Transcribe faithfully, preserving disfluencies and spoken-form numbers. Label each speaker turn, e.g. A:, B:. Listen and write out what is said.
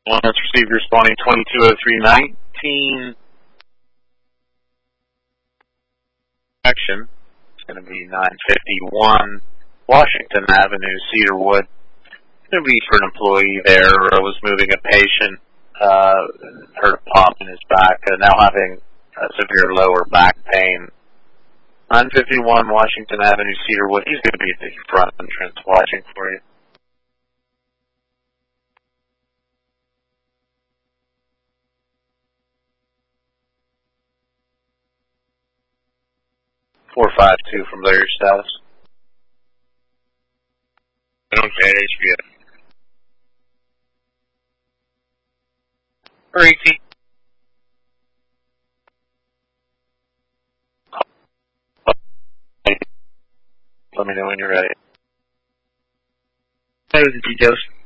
A: one that's received responding twenty-two oh three nineteen. Action. It's going to be nine fifty-one Washington Avenue, Cedarwood. It's going to be for an employee there who was moving a patient, uh, heard a pop in his back, uh, now having uh, severe lower back pain. nine fifty-one Washington Avenue, Cedarwood. He's going to be at the front entrance watching for you. four five two from Larry status.
B: I don't get H B S.
A: Ricky. Let me know when you're ready.
B: What are the details?